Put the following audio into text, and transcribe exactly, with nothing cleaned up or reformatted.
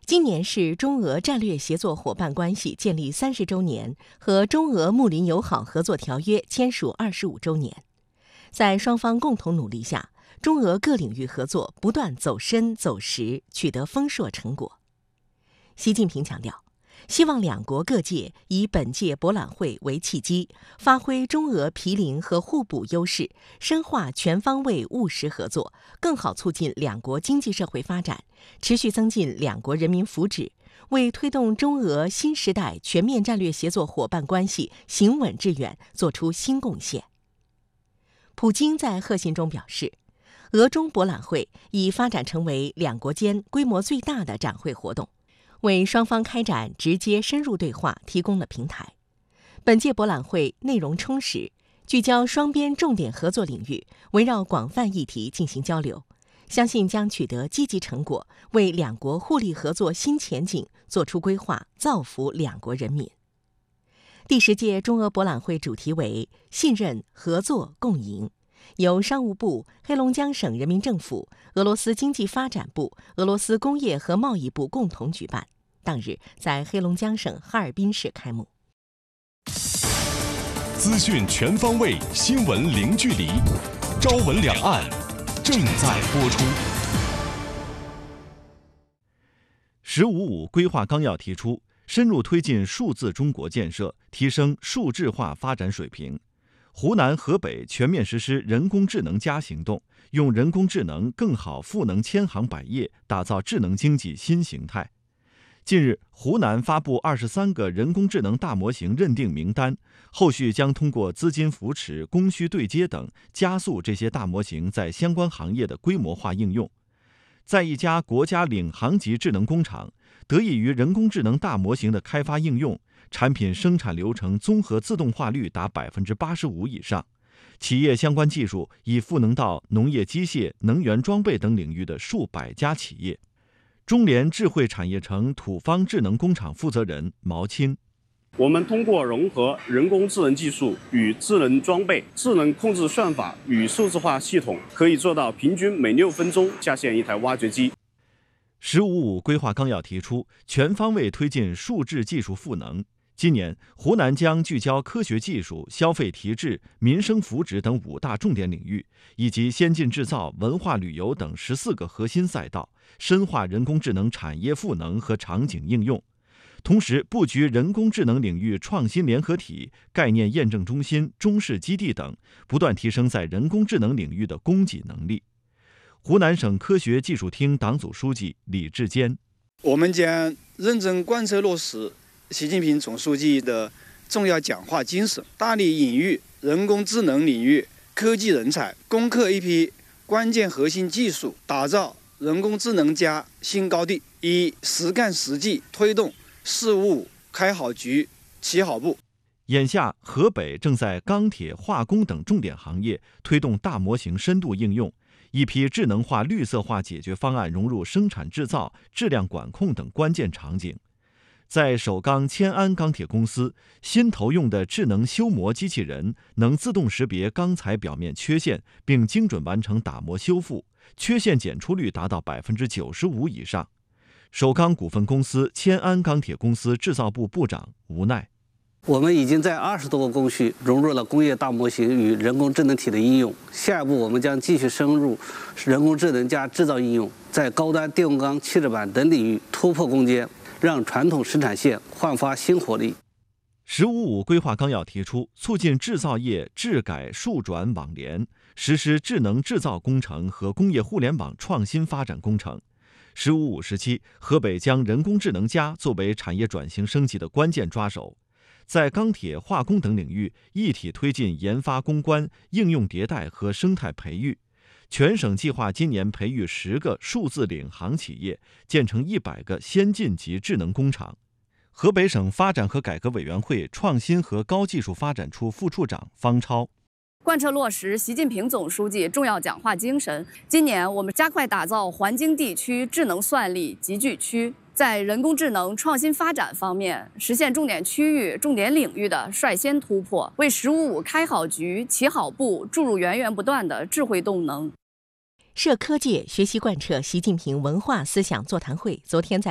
今年是中俄战略协作伙伴关系建立三十周年和中俄睦邻友好合作条约签署二十五周年。在双方共同努力下，中俄各领域合作不断走深走实，取得丰硕成果。习近平强调，希望两国各界以本届博览会为契机，发挥中俄毗邻和互补优势，深化全方位务实合作，更好促进两国经济社会发展，持续增进两国人民福祉，为推动中俄新时代全面战略协作伙伴关系行稳致远作出新贡献。普京在贺信中表示，俄中博览会已发展成为两国间规模最大的展会活动，为双方开展直接深入对话提供了平台。本届博览会内容充实，聚焦双边重点合作领域，围绕广泛议题进行交流，相信将取得积极成果，为两国互利合作新前景作出规划，造福两国人民。第十届中俄博览会主题为信任、合作、共赢，由商务部、黑龙江省人民政府、俄罗斯经济发展部、俄罗斯工业和贸易部共同举办，当日在黑龙江省哈尔滨市开幕。 资讯全方位，新闻零距离，朝闻两岸正在播出。 十五五规划纲要提出，深入推进数字中国建设，提升数智化发展水平。湖南、河北全面实施人工智能加行动，用人工智能更好赋能千行百业，打造智能经济新形态。近日，湖南发布二十三个人工智能大模型认定名单，后续将通过资金扶持、供需对接等，加速这些大模型在相关行业的规模化应用。在一家国家领航级智能工厂，得益于人工智能大模型的开发应用，产品生产流程综合自动化率达百分之八十五以上，企业相关技术已赋能到农业机械、能源装备等领域的数百家企业。中联智慧产业城土方智能工厂负责人毛青， 我们通过融合人工智能技术与智能装备、智能控制算法与数字化系统，可以做到平均每六分钟下线一台挖掘机。 十五五规划纲要提出，全方位推进数智技术赋能。今年，湖南将聚焦科学技术、消费提质、民生福祉等五大重点领域，以及先进制造、文化旅游等十四个核心赛道，深化人工智能产业赋能和场景应用。同时，布局人工智能领域创新联合体、概念验证中心、中试基地等，不断提升在人工智能领域的供给能力。湖南省科学技术厅党组书记李志坚， 我们将认真贯彻落实习近平总书记的重要讲话精神，大力引育人工智能领域科技人才，攻克一批关键核心技术，打造人工智能加新高地，以实干实际推动“十五五”开好局、起好步。 眼下，河北正在钢铁、化工等重点行业推动大模型深度应用，一批智能化、绿色化解决方案融入生产制造、质量管控等关键场景。在首钢千安钢铁公司，新投用的智能修磨机器人能自动识别钢材表面缺陷，并精准完成打磨修复，缺陷检出率达到百分之九十五以上。首钢股份公司千安钢铁公司制造部部长无奈， 我们已经在二十多个工序融入了工业大模型与人工智能体的应用，下一步我们将继续深入人工智能加制造应用，在高端电工钢、汽车板等领域突破攻坚，让传统生产线焕发新活力。 十五五规划纲要提出，促进制造业智改数转网联，实施智能制造工程和工业互联网创新发展工程。十五五时期，河北将人工智能加作为产业转型升级的关键抓手，在钢铁、化工等领域一体推进研发攻关、应用迭代和生态培育。全省计划今年培育十个数字领航企业，建成一百个先进级智能工厂。河北省发展和改革委员会创新和高技术发展处副处长方超， 贯彻落实习近平总书记重要讲话精神，今年我们加快打造环京地区智能算力集聚区，在人工智能创新发展方面实现重点区域、重点领域的率先突破，为“十五五”开好局、起好步注入源源不断的智慧动能。 社科界学习贯彻习近平文化思想座谈会昨天在